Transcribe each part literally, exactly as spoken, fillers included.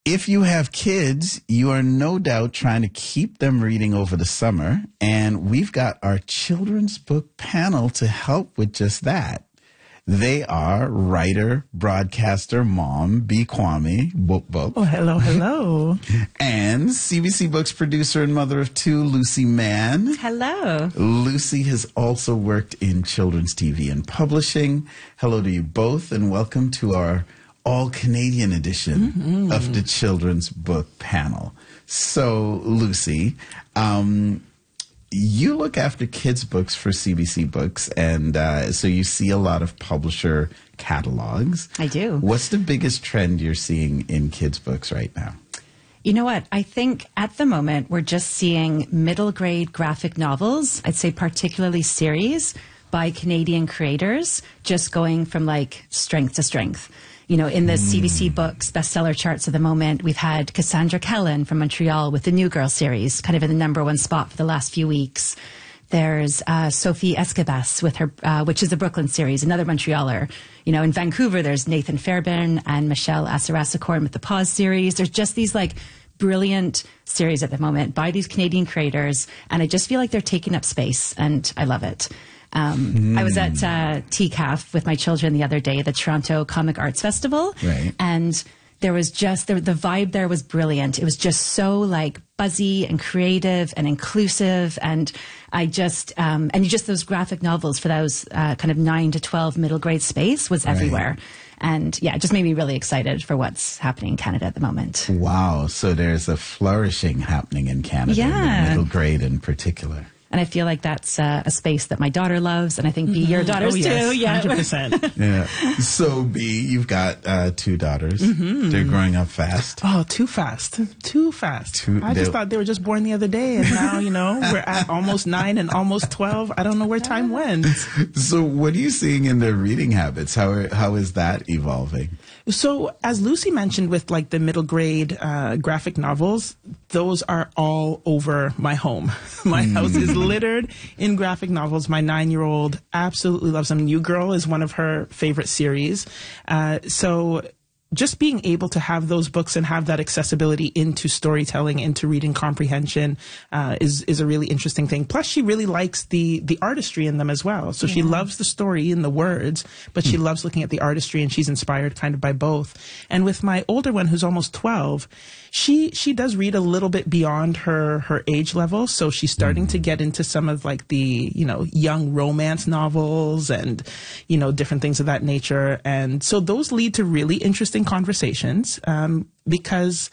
If you have kids, you are no doubt trying to keep them reading over the summer, and we've got our children's book panel to help with just that. They are writer, broadcaster, mom, B. Kwame, Book Book. Oh, hello, hello. And C B C Books producer and mother of two, Lucy Mann. Hello. Lucy has also worked in children's T V and publishing. Hello to you both, and welcome to our all-Canadian edition mm-hmm. of the Children's Book Panel. So, Lucy, um, you look after kids' books for C B C Books, and uh, so you see a lot of publisher catalogs. I do. What's the biggest trend you're seeing in kids' books right now? You know what? I think at the moment we're just seeing middle grade graphic novels, I'd say particularly series by Canadian creators, just going from like strength to strength. You know, in the mm. C B C Books bestseller charts at the moment, we've had Cassandra Kellen from Montreal with the New Girl series, kind of in the number one spot for the last few weeks. There's uh, Sophie Escabas with her, uh, which is the Brooklyn series, another Montrealer. You know, in Vancouver, there's Nathan Fairbairn and Michelle Asarasakorn with the Pause series. There's just these like brilliant series at the moment by these Canadian creators, and I just feel like they're taking up space, and I love it. Um, mm. I was at uh, T C A F with my children the other day, the Toronto Comic Arts Festival, right. and there was just, the, the vibe there was brilliant. It was just so like buzzy and creative and inclusive, and I just, um, and just those graphic novels for those uh, kind of nine to twelve middle grade space was everywhere. Right. And yeah, it just made me really excited for what's happening in Canada at the moment. Wow. So there's a flourishing happening in Canada, yeah. in the middle grade in particular. And I feel like that's uh, a space that my daughter loves, and I think, B, mm-hmm. your daughters oh, yes. too. Yeah, one hundred percent. Yeah. So, B, you've got uh, two daughters. Mm-hmm. They're growing up fast. Oh, too fast. Too fast. Too, I just thought they were just born the other day, and now, you know, we're at almost nine and almost twelve. I don't know where time went. So what are you seeing in their reading habits? How are, how is that evolving? So, as Lucy mentioned with like the middle grade uh, graphic novels, those are all over my home. My mm. house is littered in graphic novels. My nine-year-old absolutely loves them. New Girl is one of her favorite series. Uh, so just being able to have those books and have that accessibility into storytelling, into reading comprehension, uh, is is a really interesting thing. Plus, she really likes the the artistry in them as well. So yeah. she loves the story and the words, but she mm. loves looking at the artistry, and she's inspired kind of by both. And with my older one, who's almost twelve, she she does read a little bit beyond her her age level. So she's starting mm. to get into some of like the, you know, young romance novels and, you know, different things of that nature. And so those lead to really interesting conversations, um, because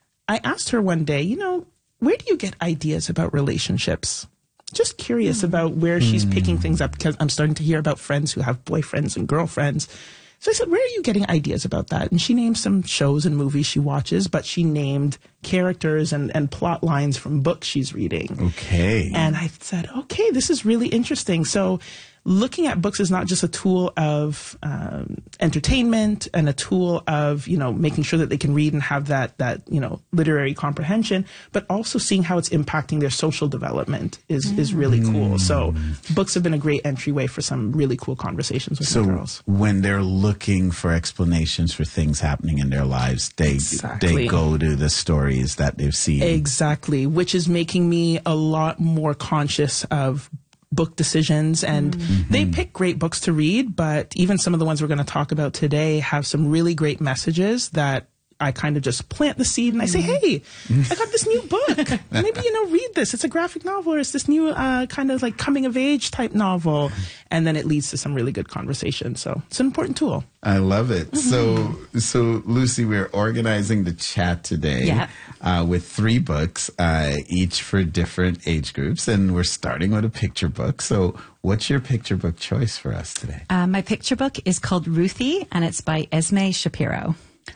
I asked her one day, you know, where do you get ideas about relationships? Just curious mm. about where mm. she's picking things up, because I'm starting to hear about friends who have boyfriends and girlfriends. So I said, where are you getting ideas about that? And she named some shows and movies she watches, but she named characters and, and plot lines from books she's reading. Okay. And I said, okay, this is really interesting. So looking at books is not just a tool of um, entertainment and a tool of, you know, making sure that they can read and have that, that, you know, literary comprehension, but also seeing how it's impacting their social development is, mm. is really cool. So books have been a great entryway for some really cool conversations with so my girls. When they're looking for explanations for things happening in their lives, they, exactly. they go to the stories that they've seen. Exactly, which is making me a lot more conscious of book decisions, and mm-hmm. they pick great books to read, but even some of the ones we're going to talk about today have some really great messages that I kind of just plant the seed and I say, hey, I got this new book. Maybe, you know, read this. It's a graphic novel, or it's this new uh, kind of like coming of age type novel. And then it leads to some really good conversation. So it's an important tool. I love it. Mm-hmm. So, so Lucy, we're organizing the chat today yeah. uh, with three books, uh, each for different age groups. And we're starting with a picture book. So what's your picture book choice for us today? Uh, my picture book is called Ruthie, and it's by Esme Shapiro.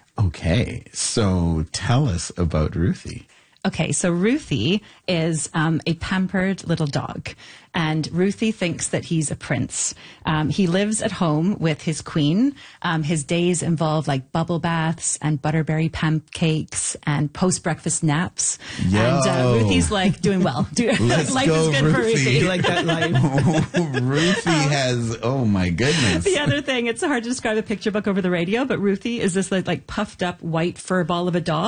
Okay, so tell us about Ruthie. Okay, so Ruthie is um, a pampered little dog, and Ruthie thinks that he's a prince. Um, he lives at home with his queen. Um, his days involve like bubble baths and butterberry pancakes and post-breakfast naps. Yo. And uh, Ruthie's like doing well. Do, Let's life go, is good Ruthie. for Ruthie. You like that life? Ruthie has, oh my goodness. The other thing, it's hard to describe a picture book over the radio, but Ruthie is this like, like puffed up white fur ball of a dog.